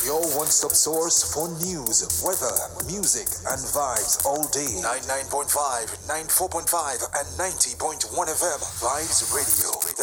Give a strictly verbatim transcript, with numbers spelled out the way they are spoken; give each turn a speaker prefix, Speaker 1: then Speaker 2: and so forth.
Speaker 1: Your one-stop source for news, weather, music, and vibes all day. ninety-nine point five, ninety-four point five, and ninety point one F M. Vibes Radio, the